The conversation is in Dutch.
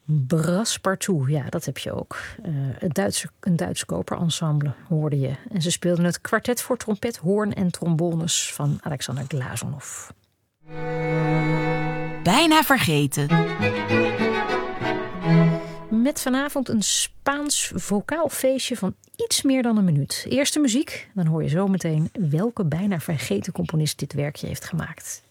Braspartout, ja, dat heb je ook. Een Duits koperensemble hoorde je. En ze speelden het kwartet voor trompet, hoorn en trombones van Alexander Glazunov. Bijna vergeten. Met vanavond een Spaans vocaal feestje van iets meer dan een minuut. Eerste muziek, dan hoor je zo meteen welke bijna vergeten componist dit werkje heeft gemaakt.